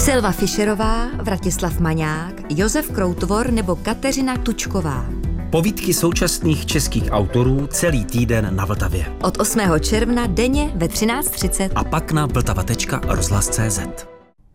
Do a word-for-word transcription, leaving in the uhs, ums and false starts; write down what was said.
Silva Fischerová, Vratislav Maňák, Josef Kroutvor nebo Kateřina Tučková. Povídky současných českých autorů celý týden na Vltavě. Od osmého června denně ve třináct třicet. A pak na vltava tečka rozhlas tečka cé zet.